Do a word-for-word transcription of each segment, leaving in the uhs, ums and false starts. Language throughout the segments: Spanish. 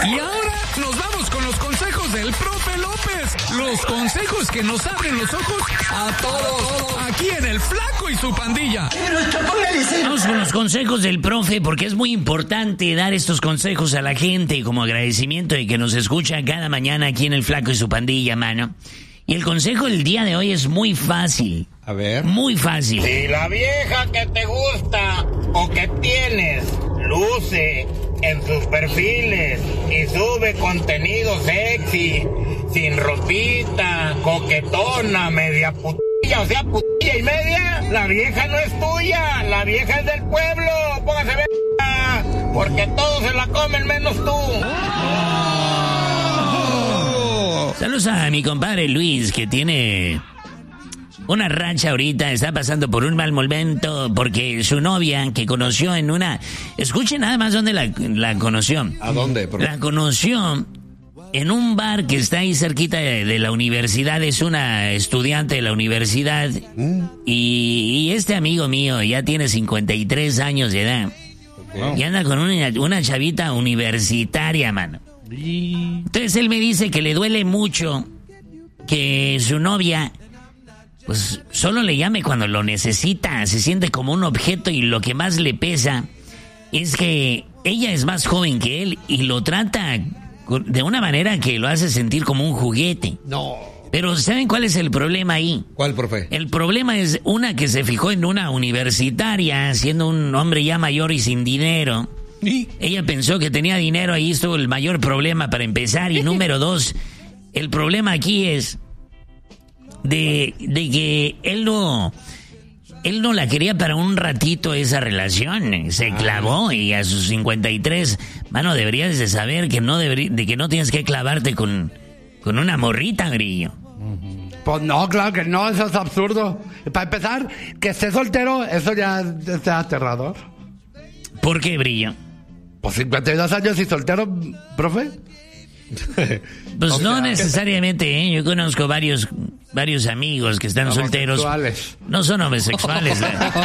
Y ahora nos vamos con los consejos del profe López. Los consejos que nos abren los ojos a todos. Aquí en El Flaco y su pandilla. Vamos con los consejos del profe, porque es muy importante dar estos consejos a la gente como agradecimiento de que nos escucha cada mañana aquí en El Flaco y su pandilla, mano. Y el consejo del día de hoy es muy fácil. A ver. Muy fácil. Si la vieja que te gusta o que tienes luce en sus perfiles y sube contenido sexy, sin ropita, coquetona, media putilla, o sea, putilla y media, la vieja no es tuya, la vieja es del pueblo. Póngase verga, porque todos se la comen menos tú. Saludos a mi compadre Luis, que tiene una racha ahorita, está pasando por un mal momento porque su novia, que conoció en una... Escuchen nada más dónde la, la conoció. ¿A dónde? Por... La conoció en un bar que está ahí cerquita de, de la universidad. Es una estudiante de la universidad. ¿Mm? y, y este amigo mío ya tiene cincuenta y tres años de edad. Okay. Y anda con una, una chavita universitaria, mano. Entonces él me dice que le duele mucho que su novia pues solo le llame cuando lo necesita, se siente como un objeto, y lo que más le pesa es que ella es más joven que él y lo trata de una manera que lo hace sentir como un juguete. No. Pero ¿saben cuál es el problema ahí? ¿Cuál, profe? El problema es una que se fijó en una universitaria, siendo un hombre ya mayor y sin dinero. ¿Y? Ella pensó que tenía dinero, ahí estuvo el mayor problema para empezar. Y número dos, el problema aquí es de, de que él no, él no la quería para un ratito esa relación. Se clavó y a sus cincuenta y tres, mano, deberías de saber que no deberí, de que no tienes que clavarte con, con una morrita, Grillo. Pues no, claro que no, eso es absurdo. Para empezar, que esté soltero, eso ya es aterrador. ¿Por qué, Brillo? Pues cincuenta y dos años y soltero, profe. Pues o sea, no necesariamente, ¿eh? Yo conozco varios varios amigos que están solteros. No son homosexuales.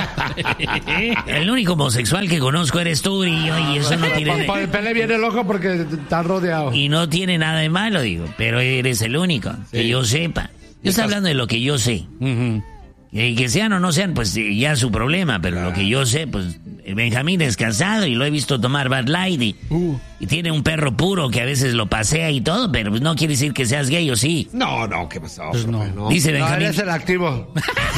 El único homosexual que conozco eres tú, Brillo, y eso no tiene... Por el pele viene loco porque está rodeado. Y no tiene nada de malo, digo, pero eres el único, sí. Que yo sepa. Yo estoy hablando de lo que yo sé. Uh-huh. Y que sean o no sean, pues ya es su problema, pero claro. Lo que yo sé, pues Benjamín es casado y lo he visto tomar Bud Light y, uh. y tiene un perro puro que a veces lo pasea y todo, pero no quiere decir que seas gay, ¿o sí? No, no, ¿qué pasó? Pues no. no. Dice Benjamín. No, eres el activo.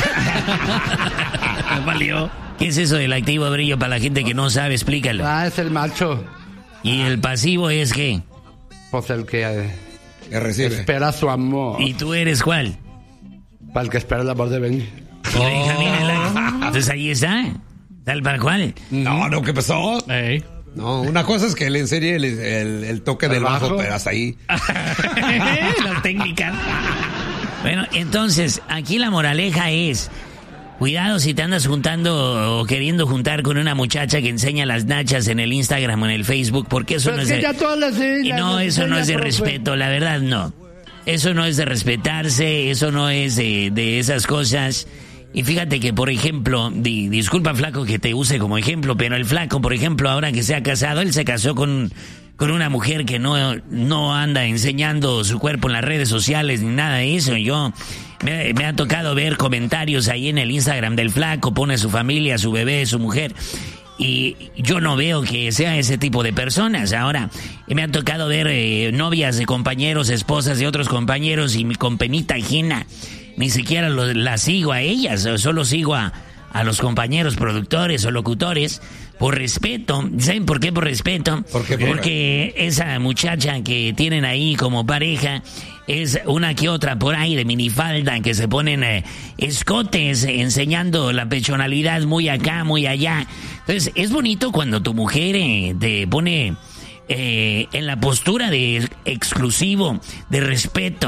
¿Valió? ¿Qué es eso del activo, Brillo? Para la gente que no sabe, explícalo. Ah, es el macho. ¿Y el pasivo es qué? Pues el que, eh, que recibe. Espera su amor. ¿Y tú eres cuál? Para el que espera el amor de Benji. Oh. Benjamín, el... Entonces ahí está. ¿Tal para cuál? No, no, ¿qué pasó? Hey. No, una cosa es que le enseñe el, el, el toque ¿El del bajo, bajo, pero hasta ahí. Las técnicas. Bueno, entonces, aquí la moraleja es... Cuidado si te andas juntando o queriendo juntar con una muchacha que enseña las nachas en el Instagram o en el Facebook, porque eso pero no es, es que de... ya todas las y no, eso no es de respeto, la verdad no. Eso no es de respetarse, eso no es de, de esas cosas. Y fíjate que, por ejemplo, di, disculpa, Flaco, que te use como ejemplo, pero el Flaco, por ejemplo, ahora que se ha casado, él se casó con, con una mujer que no, no anda enseñando su cuerpo en las redes sociales ni nada de eso. Yo me, me ha tocado ver comentarios ahí en el Instagram del Flaco, pone su familia, su bebé, su mujer... Y yo no veo que sea ese tipo de personas. Ahora, me ha tocado ver eh, novias de compañeros, esposas de otros compañeros, y con penita ajena, ni siquiera lo, la sigo a ellas, solo sigo a, a los compañeros productores o locutores, por respeto. ¿Saben por qué por respeto? ¿Por qué? Porque esa muchacha que tienen ahí como pareja es una que otra por ahí de minifalda, que se ponen eh, escotes enseñando la pechonalidad muy acá, muy allá. Entonces, es bonito cuando tu mujer eh, te pone eh, en la postura de exclusivo, de respeto.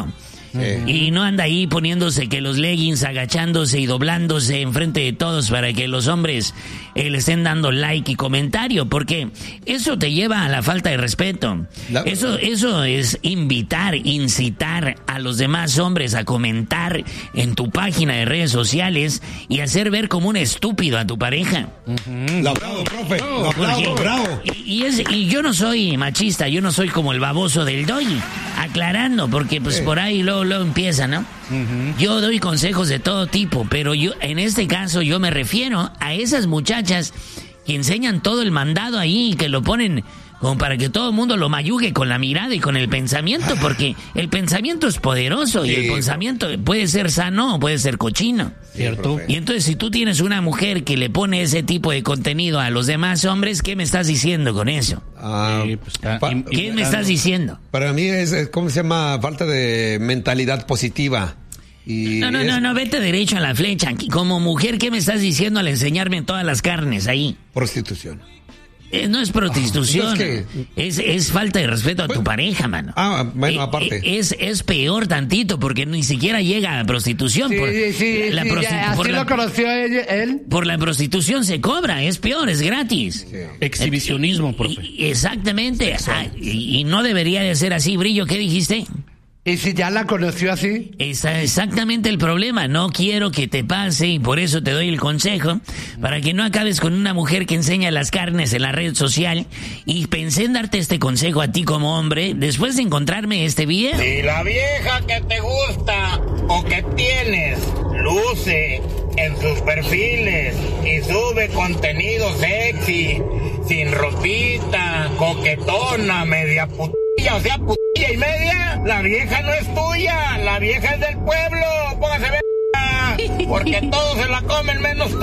Sí. Y no anda ahí poniéndose que los leggings, agachándose y doblándose enfrente de todos para que los hombres eh, le estén dando like y comentario, porque eso te lleva a la falta de respeto. La... Eso, eso es invitar, incitar a los demás hombres a comentar en tu página de redes sociales y hacer ver como un estúpido a tu pareja. Uh-huh. Lo bravo, profe. Lo bravo, bravo. Y, y, es, y yo no soy machista, yo no soy como el baboso del Doggy, aclarando, porque pues sí. por ahí luego, luego empieza, ¿no? Uh-huh. Yo doy consejos de todo tipo, pero yo en este caso yo me refiero a esas muchachas que enseñan todo el mandado ahí y que lo ponen como para que todo el mundo lo mayugue con la mirada y con el pensamiento, porque el pensamiento es poderoso y sí. el pensamiento puede ser sano o puede ser cochino. ¿Cierto? Y entonces si tú tienes una mujer que le pone ese tipo de contenido a los demás hombres, ¿qué me estás diciendo con eso? Ah, sí, pues, pa- ¿Qué me estás diciendo? Para mí es, ¿cómo se llama? Falta de mentalidad positiva. Y no, no, es... no, no, vete derecho a la flecha. Como mujer, ¿qué me estás diciendo al enseñarme todas las carnes ahí? Prostitución. Eh, no es prostitución, oh, es, que... es, es falta de respeto a bueno, tu pareja, mano. Ah, bueno, eh, aparte. Es, es peor tantito porque ni siquiera llega a prostitución. Sí, por, sí, sí, la sí prostitu- ya, así la, lo conoció él, él. Por la prostitución se cobra, es peor, es gratis. Sí. Exhibicionismo, profe. Y, exactamente, ah, y, y no debería de ser así, Brillo, ¿qué dijiste? ¿Y si ya la conoció así? Es exactamente el problema. No quiero que te pase y por eso te doy el consejo para que no acabes con una mujer que enseña las carnes en la red social. Y pensé en darte este consejo a ti como hombre después de encontrarme este video. Si la vieja que te gusta o que tienes luce en sus perfiles y sube contenido sexy, sin ropita, coquetona, media putilla, o sea, putilla y media, la vieja no es tuya, la vieja es del pueblo, póngase ver, porque todos se la comen menos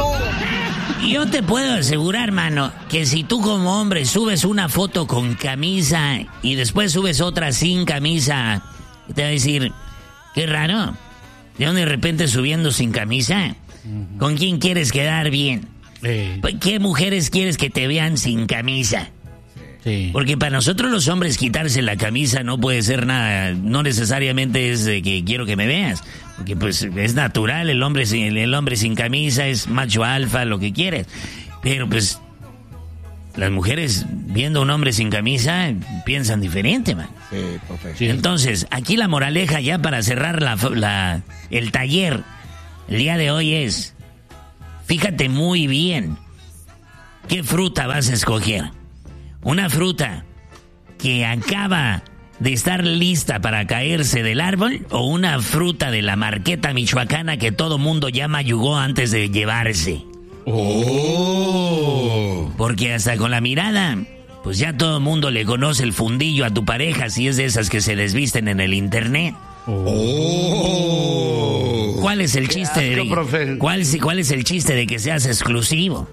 tú. Yo te puedo asegurar, mano, que si tú como hombre subes una foto con camisa y después subes otra sin camisa, te va a decir, qué raro, ¿de dónde de repente subiendo sin camisa? ¿Con quién quieres quedar bien? Sí. ¿Qué mujeres quieres que te vean sin camisa? Sí. Porque para nosotros los hombres quitarse la camisa no puede ser nada, no necesariamente es de que quiero que me veas, porque pues es natural, el hombre sin, el hombre sin camisa es macho alfa, lo que quieres, pero pues las mujeres viendo a un hombre sin camisa piensan diferente, man. Sí, profe. Sí. Entonces, aquí la moraleja ya para cerrar la, la, el taller el día de hoy es, fíjate muy bien qué fruta vas a escoger. Una fruta que acaba de estar lista para caerse del árbol o una fruta de la marqueta michoacana que todo mundo ya mayugó antes de llevarse. Oh. Porque hasta con la mirada, pues ya todo mundo le conoce el fundillo a tu pareja si es de esas que se desvisten en el internet. Oh. ¿Cuál es el Qué chiste asco, de profe. ¿cuál, cuál es el chiste de que seas exclusivo?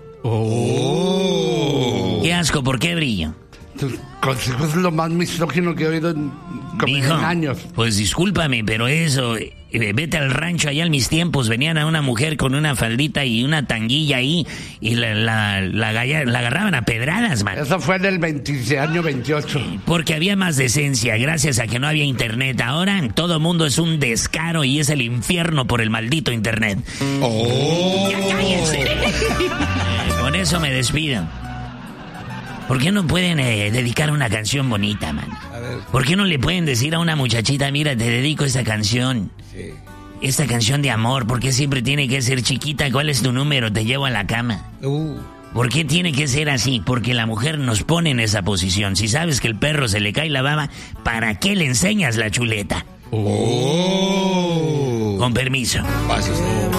Oh. Qué asco, ¿por qué, Brillo? Tus consejos es lo más misógino que he oído en, como Mijo, en años. pues discúlpame, pero eso, eh, vete al rancho allá en mis tiempos, venían a una mujer con una faldita y una tanguilla ahí y la, la, la, galla- la agarraban a pedradas, man. Eso fue en el veinte, año veintiocho. Porque había más decencia, gracias a que no había internet. Ahora todo mundo es un descaro y es el infierno por el maldito internet. Oh. ¡Ya cállense! Con eso me despido. ¿Por qué no pueden eh, dedicar una canción bonita, man? A ver. ¿Por qué no le pueden decir a una muchachita, mira, te dedico esta canción? Sí. Esta canción de amor, ¿por qué siempre tiene que ser chiquita? ¿Cuál es tu número? Te llevo a la cama. Uh. ¿Por qué tiene que ser así? Porque la mujer nos pone en esa posición. Si sabes que el perro se le cae la baba, ¿para qué le enseñas la chuleta? Oh. Con permiso. Pasos.